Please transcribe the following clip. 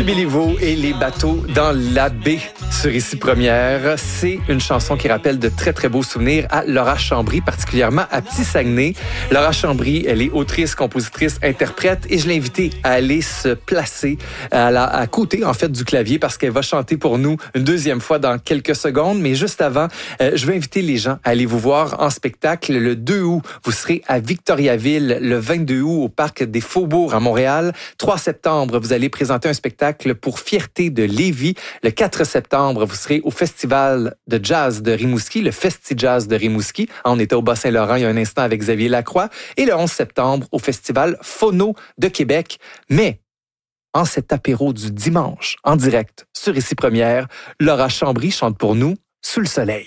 Mathieu Béliveau et les bateaux dans la baie sur Ici Première. C'est une chanson qui rappelle de très, très beaux souvenirs à Laura Chambry, particulièrement à Petit-Saguenay. Laura Chambry, elle est autrice, compositrice, interprète et je l'ai invitée à aller se placer à côté, en fait, du clavier parce qu'elle va chanter pour nous une deuxième fois dans quelques secondes. Mais juste avant, je vais inviter les gens à aller vous voir en spectacle. Le 2 août, vous serez à Victoriaville. Le 22 août, au Parc des Faubourgs à Montréal. 3 septembre, vous allez présenter un spectacle pour Fierté de Lévis. Le 4 septembre, vous serez au Festival de jazz de Rimouski, le Festi-Jazz de Rimouski. On était au Bas-Saint-Laurent il y a un instant avec Xavier Lacroix. Et le 11 septembre, au Festival Phono de Québec. Mais en cet apéro du dimanche, en direct sur Ici Première, Laura Chambry chante pour nous « Sous le soleil ».